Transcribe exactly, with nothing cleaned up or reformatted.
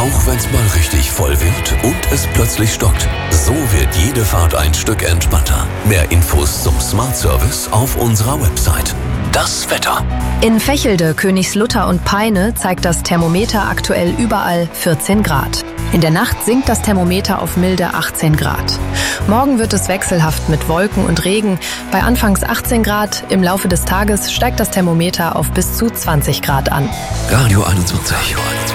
Auch wenn's mal richtig voll wird und es plötzlich stockt. So wird jede Fahrt ein Stück entspannter. Mehr Infos zum Smart Service auf unserer Website. Das Wetter. In Vechelde, Königslutter und Peine zeigt das Thermometer aktuell überall vierzehn Grad. In der Nacht sinkt das Thermometer auf milde achtzehn Grad. Morgen wird es wechselhaft mit Wolken und Regen. Bei anfangs achtzehn Grad, im Laufe des Tages steigt das Thermometer auf bis zu zwanzig Grad an. Radio einundzwanzig.